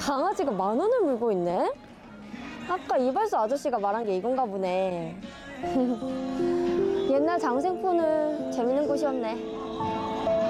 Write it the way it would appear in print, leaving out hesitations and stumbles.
강아지가 10,000원을 물고 있네? 아까 이발소 아저씨가 말한 게 이건가 보네. 옛날 장생포는 재밌는 곳이었네.